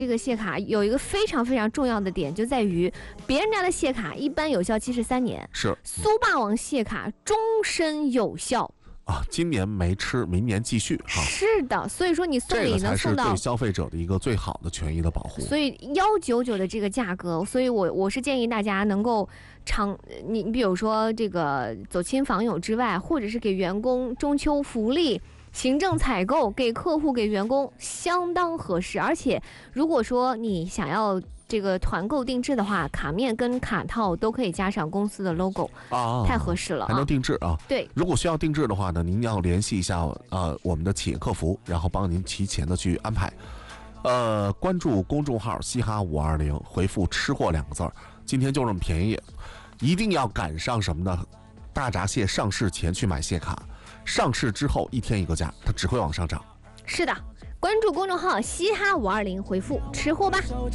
这个谢卡有一个非常非常重要的点，就在于别人家的谢卡一般有效期是3年， 是苏霸王谢卡终身有效啊，今年没吃，明年继续哈。 是的，所以说你送礼能送到， 这个才是对消费者的一个最好的权益的保护。 所以199的这个价格，所以我是建议大家能够你比如说这个走亲访友之外，或者是给员工中秋福利、行政采购，给客户给员工相当合适。而且如果说你想要这个团购定制的话，卡面跟卡套都可以加上公司的 logo 啊， 太合适了， 还能定制啊。 对， 如果需要定制的话呢，您要联系一下我们的企业客服，然后帮您提前的去安排。关注公众号嘻哈520，回复吃货2个字，今天就这么便宜，一定要赶上什么呢？大闸蟹上市前去买蟹卡，上市之后1天1个价，它只会往上涨。 是的，关注公众号嘻哈520，回复吃货吧。